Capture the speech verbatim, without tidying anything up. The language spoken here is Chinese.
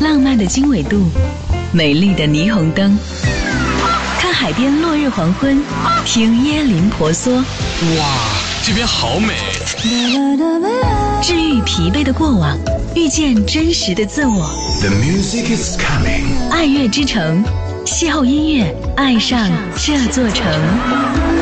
浪漫的经纬度，美丽的霓虹灯，看海边落日黄昏，听椰林婆娑。 哇，这边好美！ 治愈疲惫的过往，遇见真实的自我。 The music is coming。 爱乐之城，邂逅音乐，爱上这座城。